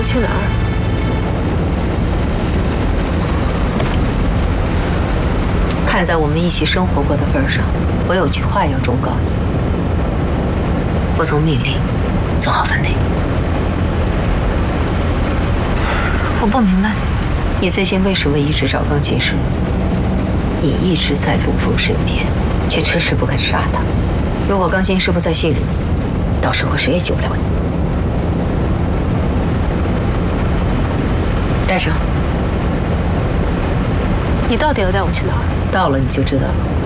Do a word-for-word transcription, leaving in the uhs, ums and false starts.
我去哪儿？ 看在我们一起生活过的份上，我有句话要忠告你：服从命令，做好分内。 我不明白， 你最近为什么一直找钢琴师？你一直在陆枫身边，却迟迟不肯杀他。如果钢琴师不再信任你，到时候谁也救不了你。带上。 你到底要带我去哪儿？ 到了你就知道了。